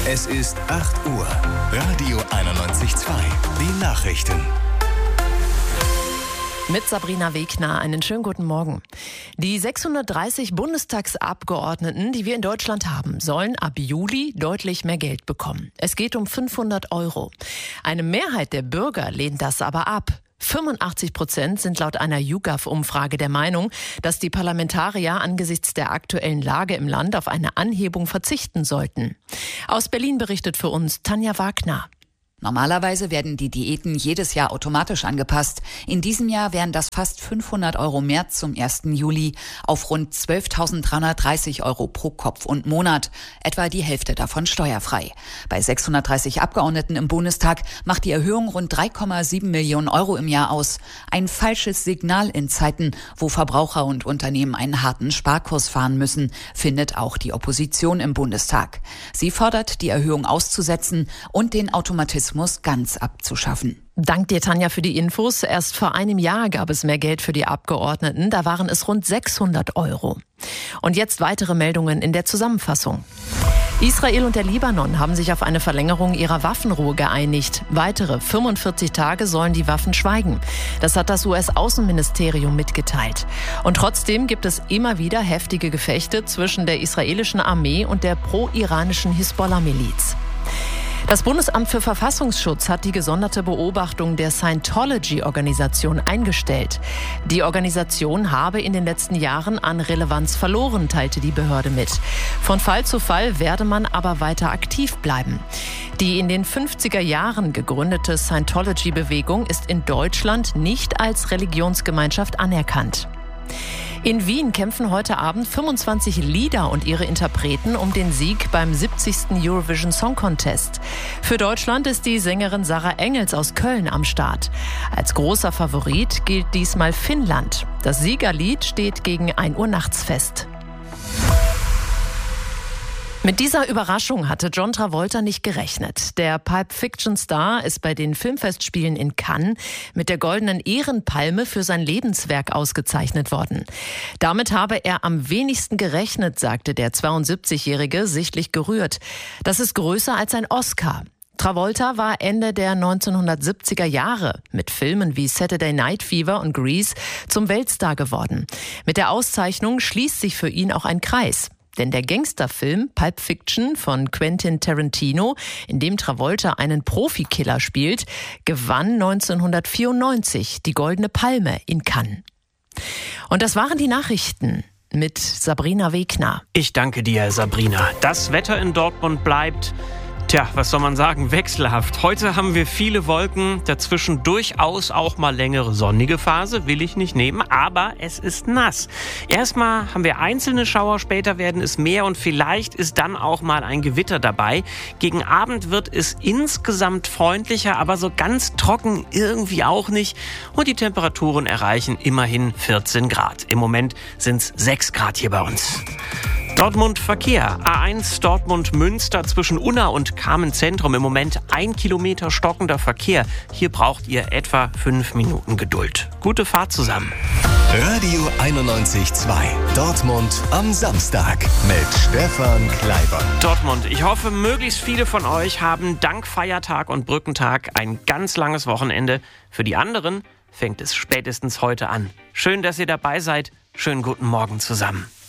Es ist 8 Uhr. Radio 91.2. Die Nachrichten. Mit Sabrina Wegner, einen schönen guten Morgen. Die 630 Bundestagsabgeordneten, die wir in Deutschland haben, sollen ab Juli deutlich mehr Geld bekommen. Es geht um 500 Euro. Eine Mehrheit der Bürger lehnt das aber ab. 85% sind laut einer YouGov-Umfrage der Meinung, dass die Parlamentarier angesichts der aktuellen Lage im Land auf eine Anhebung verzichten sollten. Aus Berlin berichtet für uns Tanja Wagner. Normalerweise werden die Diäten jedes Jahr automatisch angepasst. In diesem Jahr wären das fast 500 Euro mehr zum 1. Juli auf rund 12.330 Euro pro Kopf und Monat. Etwa die Hälfte davon steuerfrei. Bei 630 Abgeordneten im Bundestag macht die Erhöhung rund 3,7 Millionen Euro im Jahr aus. Ein falsches Signal in Zeiten, wo Verbraucher und Unternehmen einen harten Sparkurs fahren müssen, findet auch die Opposition im Bundestag. Sie fordert, die Erhöhung auszusetzen und den Automatismus ganz abzuschaffen. Dank dir, Tanja, für die Infos. Erst vor einem Jahr gab es mehr Geld für die Abgeordneten. Da waren es rund 600 Euro. Und jetzt weitere Meldungen in der Zusammenfassung. Israel und der Libanon haben sich auf eine Verlängerung ihrer Waffenruhe geeinigt. Weitere 45 Tage sollen die Waffen schweigen. Das hat das US-Außenministerium mitgeteilt. Und trotzdem gibt es immer wieder heftige Gefechte zwischen der israelischen Armee und der pro-iranischen Hisbollah-Miliz. Das Bundesamt für Verfassungsschutz hat die gesonderte Beobachtung der Scientology-Organisation eingestellt. Die Organisation habe in den letzten Jahren an Relevanz verloren, teilte die Behörde mit. Von Fall zu Fall werde man aber weiter aktiv bleiben. Die in den 50er Jahren gegründete Scientology-Bewegung ist in Deutschland nicht als Religionsgemeinschaft anerkannt. In Wien kämpfen heute Abend 25 Lieder und ihre Interpreten um den Sieg beim 70. Eurovision Song Contest. Für Deutschland ist die Sängerin Sarah Engels aus Köln am Start. Als großer Favorit gilt diesmal Finnland. Das Siegerlied steht gegen 1 Uhr nachts fest. Mit dieser Überraschung hatte John Travolta nicht gerechnet. Der Pulp-Fiction-Star ist bei den Filmfestspielen in Cannes mit der Goldenen Ehrenpalme für sein Lebenswerk ausgezeichnet worden. Damit habe er am wenigsten gerechnet, sagte der 72-Jährige, sichtlich gerührt. Das ist größer als ein Oscar. Travolta war Ende der 1970er Jahre mit Filmen wie Saturday Night Fever und Grease zum Weltstar geworden. Mit der Auszeichnung schließt sich für ihn auch ein Kreis. Denn der Gangsterfilm Pulp Fiction von Quentin Tarantino, in dem Travolta einen Profikiller spielt, gewann 1994 die Goldene Palme in Cannes. Und das waren die Nachrichten mit Sabrina Wegner. Ich danke dir, Sabrina. Das Wetter in Dortmund bleibt, was soll man sagen, wechselhaft. Heute haben wir viele Wolken, dazwischen durchaus auch mal längere sonnige Phase, will ich nicht nehmen, aber es ist nass. Erstmal haben wir einzelne Schauer, später werden es mehr und vielleicht ist dann auch mal ein Gewitter dabei. Gegen Abend wird es insgesamt freundlicher, aber so ganz trocken irgendwie auch nicht. Und die Temperaturen erreichen immerhin 14 Grad. Im Moment sind es 6 Grad hier bei uns. Dortmund Verkehr. A1 Dortmund-Münster zwischen Unna und Kamen-Zentrum. Im Moment 1 Kilometer stockender Verkehr. Hier braucht ihr etwa 5 Minuten Geduld. Gute Fahrt zusammen. Radio 91.2. Dortmund am Samstag mit Stefan Kleiber. Dortmund, ich hoffe, möglichst viele von euch haben dank Feiertag und Brückentag ein ganz langes Wochenende. Für die anderen fängt es spätestens heute an. Schön, dass ihr dabei seid. Schönen guten Morgen zusammen.